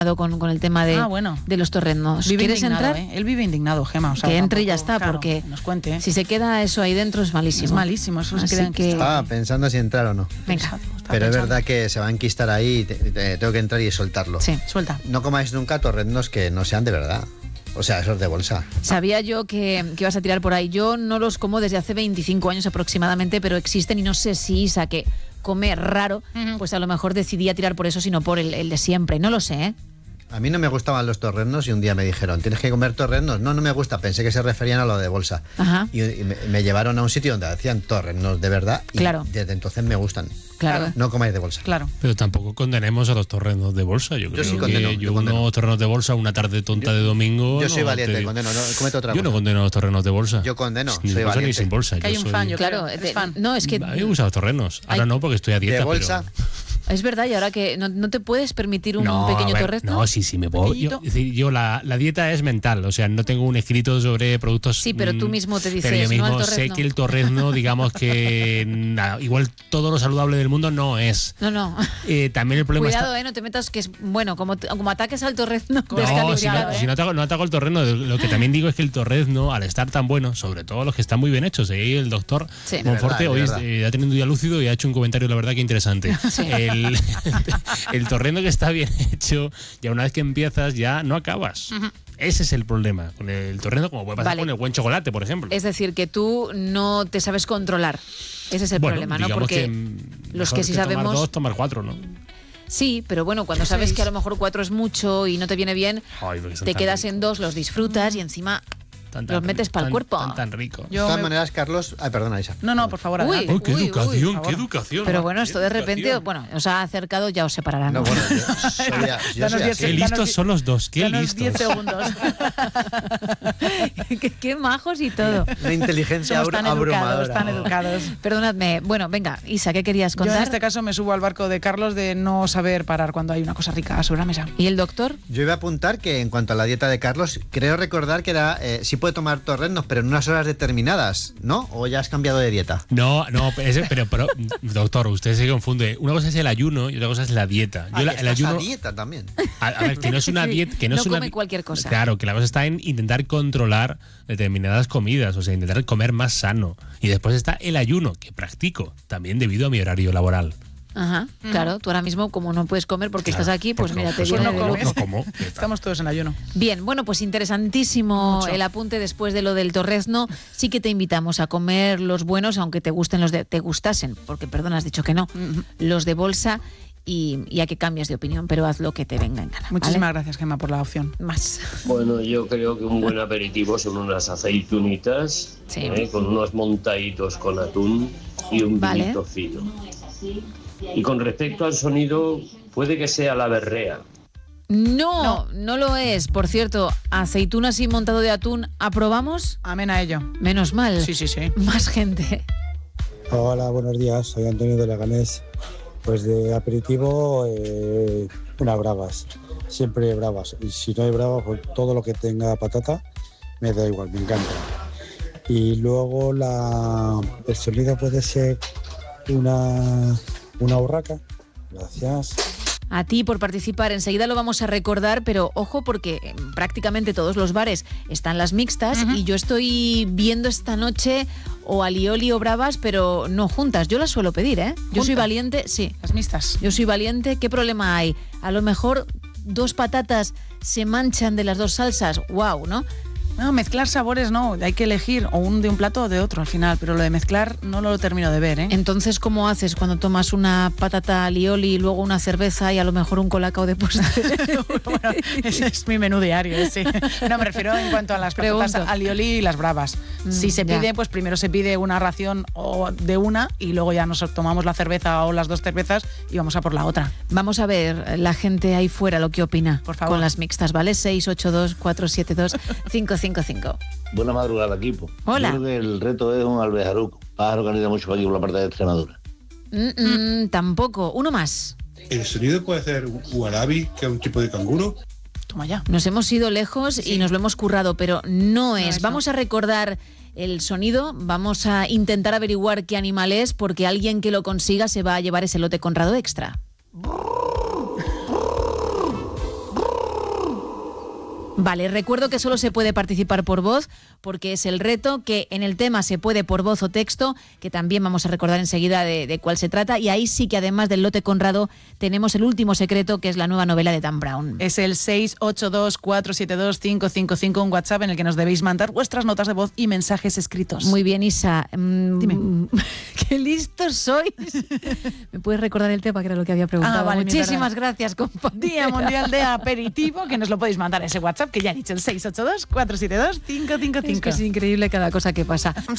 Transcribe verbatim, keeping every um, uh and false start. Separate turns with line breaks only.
Con, con el tema de,
ah, bueno.
de los torreznos.
Vive
¿Quieres entrar?
¿eh? Él vive indignado, Gema. O sea,
que entre
tampoco,
y ya está,
claro,
porque
nos cuente, ¿eh?
si se queda eso ahí dentro es malísimo.
Es malísimo, eso
Así
se queda
que...
Estaba pensando si entrar o no.
Venga.
Está
Pero
pensando.
es verdad que se va a enquistar ahí y te, te, tengo que entrar y soltarlo.
Sí.
Suelta.
No comáis nunca torreznos que no sean de verdad. O sea, esos de bolsa.
Sabía yo que, que ibas a tirar por ahí. Yo no los como desde hace veinticinco años aproximadamente, pero existen y no sé si Isa, que come raro, uh-huh. pues a lo mejor decidí a tirar por eso, sino por el, el de siempre. No lo sé, ¿eh?
A mí no me gustaban los torreznos y un día me dijeron, ¿tienes que comer torreznos? No, no me gusta, pensé que se referían a lo de bolsa.
Ajá.
Y, y me, me llevaron a un sitio donde hacían torreznos de verdad y
claro.
desde entonces me gustan.
Claro.
No comáis de bolsa.
Claro.
Pero tampoco condenemos a los torreznos de bolsa. Yo, yo creo
sí
que
condeno,
yo,
yo condeno.
unos torrenos de bolsa una tarde tonta
yo,
de domingo...
Yo soy
no,
valiente,
te,
condeno, no, comete otra
Yo
cosa.
no condeno los torrenos de bolsa.
Yo condeno,
ni
soy
bolsa
valiente.
ni sin bolsa.
Que hay un
soy...
fan, yo
Claro,
creo.
de,
fan.
no, es que...
A mí me gustan los torrenos. Ahora
hay...
no, porque estoy a dieta,
de bolsa.
Pero...
Es verdad, y ahora que no, no te puedes permitir un
no,
pequeño
a ver,
torrezno.
No, sí, sí, me puedo. Yo, es decir, yo la, la dieta es mental, o sea, no tengo un escrito sobre productos.
Sí, pero tú mismo te dices,
pero yo mismo
no al
sé
torrezno.
que el torrezno, digamos que nada, igual todo lo saludable del mundo no es.
No, no.
Eh, también el problema
Cuidado,
está...
eh, no te metas que es bueno, como, como ataques al torrezno.
No, si no,
¿eh?
si no, ataco, no ataco el torrezno. Lo que también digo es que el torrezno, al estar tan bueno, sobre todo los que están muy bien hechos, ¿eh? El doctor
sí.
Monforte
verdad,
hoy eh, ha tenido un día lúcido y ha hecho un comentario, la verdad, que interesante.
Sí.
El, el torrezno que está bien hecho, ya una vez que empiezas, ya no acabas. Uh-huh. Ese es el problema con el torrezno, como puede pasar vale. con el buen chocolate, por ejemplo.
Es decir, que tú no te sabes controlar. Ese es el
bueno,
problema, ¿no? Porque
que
los que sí
que
sabemos...
Tomar dos, tomar cuatro, ¿no?
Sí, pero bueno, cuando sabes
seis.
que a lo mejor cuatro es mucho y no te viene bien,
Ay,
te quedas ricos. en dos, los disfrutas y encima...
Tan, tan
los metes para el cuerpo.
Tan, tan rico.
De todas me... maneras, Carlos... Ay, perdona, Isa.
No, no, por favor.
Uy,
oh, qué
uy,
educación,
uy,
qué educación.
Pero bueno, esto de repente, bueno, os ha acercado, ya os separarán.
No, bueno, yo soy, yo soy así.
Qué listos son los dos, qué listos.
diez segundos.
qué, qué majos y todo.
Una inteligencia
Somos tan
abrumadora.
educados, tan educados.
Perdonadme. Bueno, venga, Isa, ¿qué querías contar?
Yo en este caso me subo al barco de Carlos de no saber parar cuando hay una cosa rica sobre la mesa.
¿Y el doctor?
Yo iba a apuntar que en cuanto a la dieta de Carlos, creo recordar que era, eh, sí puede tomar torreznos, pero en unas horas determinadas, ¿no? ¿O ya has cambiado de dieta?
No, no, ese, pero, pero, doctor, usted se confunde. Una cosa es el ayuno y otra cosa es la dieta. Yo
ah,
la, el ayuno,
a dieta también.
A, a ver, que no es una
sí,
dieta... Que no,
no
es una,
come cualquier cosa.
Claro, que la cosa está en intentar controlar determinadas comidas, o sea, intentar comer más sano. Y después está el ayuno, que practico, también debido a mi horario laboral.
Ajá, mm. claro, tú ahora mismo como no puedes comer porque claro, estás aquí, pues mira, te viene
no
de
comes.
loco.
No como.
Estamos todos en ayuno.
Bien, bueno, pues interesantísimo Mucho. el apunte después de lo del torrezno. Sí que te invitamos a comer los buenos, aunque te gusten los de, te gustasen, porque perdón, has dicho que no, mm-hmm. los de bolsa. Y, y a que cambies de opinión, pero haz lo que te venga en gana.
Muchísimas
¿vale?
gracias, Gemma, por la opción.
Más.
Bueno, yo creo que un buen aperitivo son unas aceitunitas sí. ¿eh? con unos montaditos con atún y un
vale.
vinito fino. Y con respecto al sonido, puede que sea la berrea.
No, no, no lo es. Por cierto, aceitunas y montado de atún, ¿aprobamos?
Amén a ello.
Menos mal.
Sí, sí, sí.
Más gente.
Hola, buenos días. Soy Antonio de Leganés. Pues de aperitivo, eh, unas bravas, siempre bravas. Y si no hay bravas, pues todo lo que tenga patata me da igual, me encanta. Y luego la, el sonido puede ser una, una urraca. Gracias.
A ti por participar, enseguida lo vamos a recordar, pero ojo porque en prácticamente todos los bares están las mixtas uh-huh. y yo estoy viendo esta noche o alioli o bravas, pero no juntas. Yo las suelo pedir, ¿eh? Yo
¿Juntas?
Soy valiente, sí.
Las mixtas.
Yo soy valiente, ¿qué problema hay? A lo mejor dos patatas se manchan de las dos salsas, wow, ¿no?
No, mezclar sabores no, hay que elegir o un de un plato o de otro al final, pero lo de mezclar no lo termino de ver, ¿eh?
Entonces, ¿cómo haces cuando tomas una patata alioli y luego una cerveza y a lo mejor un colacao de postre?
Bueno, ese es mi menú diario, sí. No, me refiero en cuanto a las patatas Pregunto. alioli y las bravas. Mm, si se pide, ya. pues primero se pide una ración o de una y luego ya nos tomamos la cerveza o las dos cervezas y vamos a por la otra.
Vamos a ver la gente ahí fuera lo que opina
por favor.
Con las mixtas, ¿vale? seis ocho dos, cuatro siete dos, cinco cinco cinco.
Buena madrugada, equipo.
Hola.
Yo creo que el reto es un albejaruco, pájaro que anida mucho por aquí por la parte de Extremadura.
Mm-mm, tampoco. Uno más.
¿El sonido puede ser uarabi, que es un tipo de canguro?
Toma ya.
Nos hemos ido lejos sí. y nos lo hemos currado, pero no es.
No,
vamos a recordar el sonido, vamos a intentar averiguar qué animal es, porque alguien que lo consiga se va a llevar ese lote Conrado Extra. Vale, recuerdo que solo se puede participar por voz porque es el reto, que en el tema se puede por voz o texto, que también vamos a recordar enseguida de, de cuál se trata, y ahí sí que además del lote Conrado tenemos el último secreto, que es la nueva novela de Dan Brown.
Es el seis ocho dos, cuatro siete dos, cinco cinco cinco, un WhatsApp en el que nos debéis mandar vuestras notas de voz y mensajes escritos.
Muy bien, Isa. Mm,
Dime.
¡Qué listos sois! ¿Me puedes recordar el tema, que era lo que había preguntado?
Ah, vale,
muchísimas gracias, compañera.
Día Mundial de Aperitivo, que nos lo podéis mandar a ese WhatsApp que ya he dicho, el seis ocho dos, cuatro siete dos, cinco cinco cinco.
Es que es increíble cada cosa que pasa.